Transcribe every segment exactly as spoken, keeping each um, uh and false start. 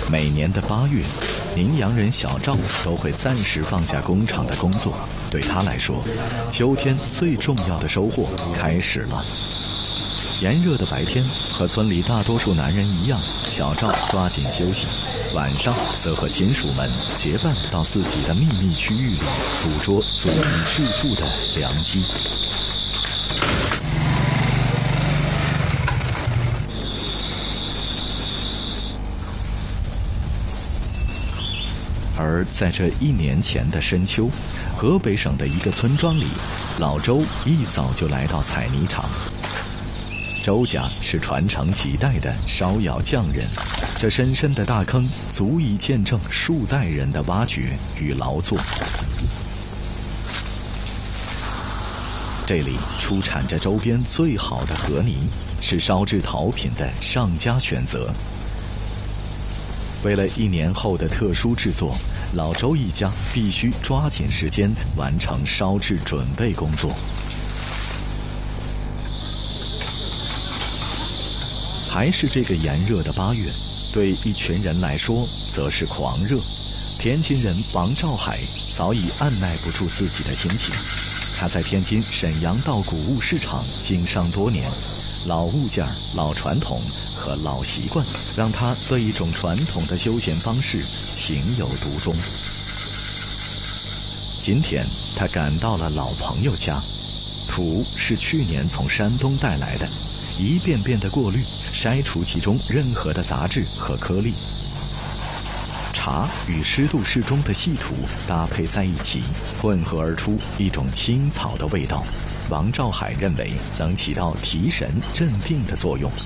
每年的八月，宁阳人小赵都会暂时放下工厂的工作。对他来说，秋天最重要的收获开始了。炎热的白天，和村里大多数男人一样，小赵抓紧休息，晚上则和亲属们结伴到自己的秘密区域里，捕捉足以致富的良机。而在这一年前的深秋，河北省的一个村庄里，老周一早就来到采泥场。周家是传承几代的烧窑匠人，这深深的大坑足以见证数代人的挖掘与劳作。这里出产着周边最好的河泥，是烧制陶品的上佳选择。为了一年后的特殊制作，老周一家必须抓紧时间完成烧制准备工作。还是这个炎热的八月，对一群人来说则是狂热。天津人王兆海早已按耐不住自己的心情，他在天津沈阳道谷物市场经商多年，老物件、老传统和老习惯让他对一种传统的休闲方式情有独钟。今天他赶到了老朋友家，土是去年从山东带来的，一遍遍的过滤，筛除其中任何的杂质和颗粒。茶与湿度适中的细土搭配在一起，混合而出一种青草的味道。王兆海认为能起到提神镇定的作用。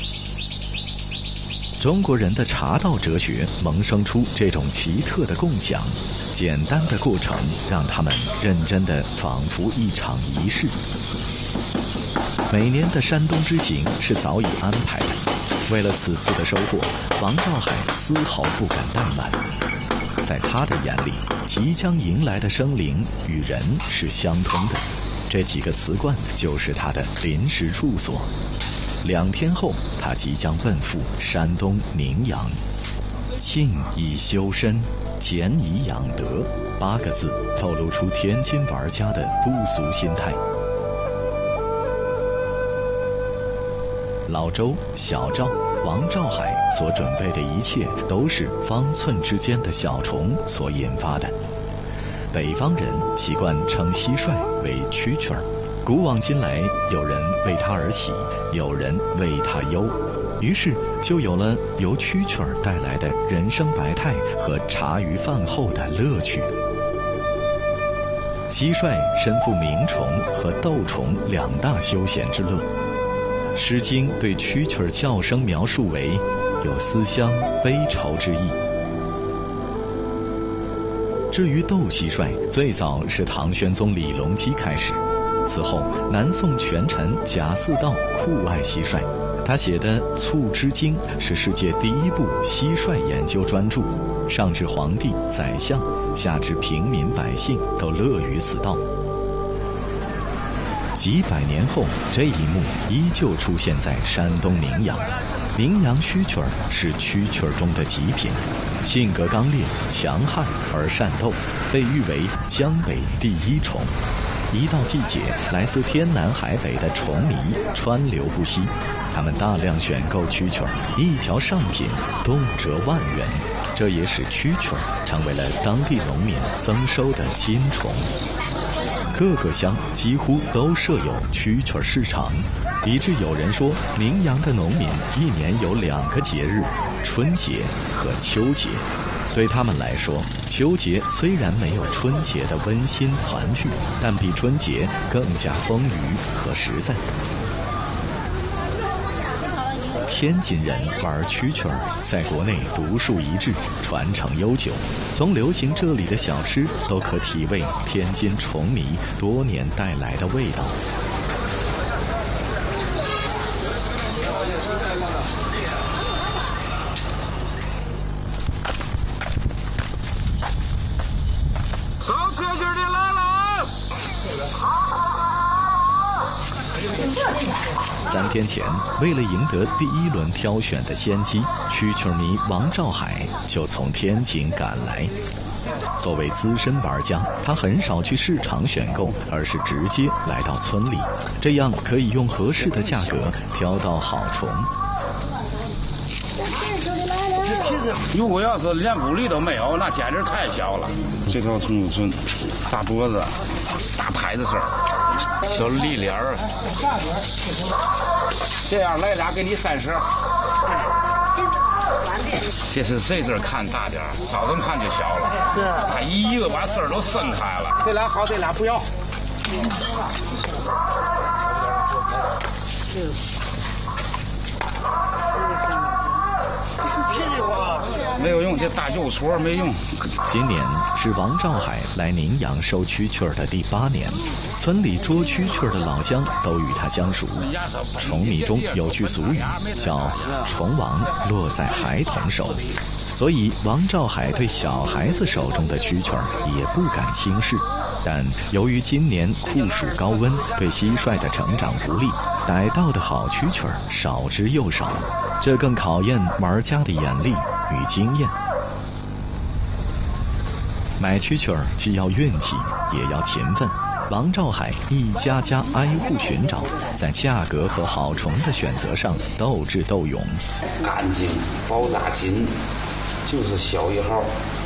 中国人的茶道哲学萌生出这种奇特的共享，简单的过程让他们认真的仿佛一场仪式。每年的山东之行是早已安排的，为了此次的收获，王兆海丝毫不敢怠慢。在他的眼里，即将迎来的生灵与人是相通的，这几个瓷罐就是他的临时住所。两天后，他即将奔赴山东宁阳。静以修身，俭以养德，八个字透露出天津玩家的不俗心态。老周、小赵、王兆海所准备的一切都是方寸之间的小虫所引发的。北方人习惯称蟋蟀为蛐蛐儿，古往今来，有人为它而喜，有人为它忧，于是就有了由蛐蛐儿带来的人生百态和茶余饭后的乐趣。蟋蟀身负鸣虫和斗虫两大休闲之乐。《诗经》对蛐蛐儿叫声描述为有思乡悲愁之意。至于斗蟋蟀，最早是唐玄宗李隆基开始，此后南宋权臣贾似道酷爱蟋蟀，他写的《促织经》是世界第一部蟋蟀研究专著，上至皇帝、宰相，下至平民百姓都乐于此道。几百年后，这一幕依旧出现在山东宁阳。宁阳蛐蛐儿是蛐蛐儿中的极品，性格刚烈、强悍而善斗，被誉为江北第一虫。一到季节，来自天南海北的虫迷川流不息，他们大量选购蛐蛐儿，一条上品动辄万元，这也使蛐蛐儿成为了当地农民增收的金虫。各个乡几乎都设有蛐蛐儿市场，以致有人说宁阳的农民一年有两个节日，春节和秋节。对他们来说，秋节虽然没有春节的温馨团聚，但比春节更加丰腴和实在。天津人玩蛐蛐儿在国内独树一帜，传承悠久，从流行这里的小吃都可体味天津虫迷多年带来的味道。 小铁筋的来了！ 三天前，为了赢得第一轮挑选的先机，蛐蛐迷王兆海就从天津赶来。作为资深玩家，他很少去市场选购，而是直接来到村里，这样可以用合适的价格挑到好虫。 如果要是连屋里都没有，那简直太小了。这条虫子村，大脖子，大拍子声，小立脸儿，这样来俩给你三十。这是这阵看大点儿，早晨看就小了。是，他一个把丝儿都伸开了。这俩好，这俩不要。没有用，这大幼撮没用。 今年是王兆海来宁阳收蛐蛐的第八年，村里捉蛐蛐的老乡都与他相熟。虫迷中有句俗语叫“虫王落在孩童手”，所以王兆海对小孩子手中的蛐蛐也不敢轻视。但由于今年酷暑高温，对蟋蟀的成长不利，逮到的好蛐蛐少之又少，这更考验玩家的眼力与经验。买蛐蛐既要运气，也要勤奋。王兆海一家家挨户寻找，在价格和好虫的选择上斗智斗勇。 干净、包扎紧，就是小一号。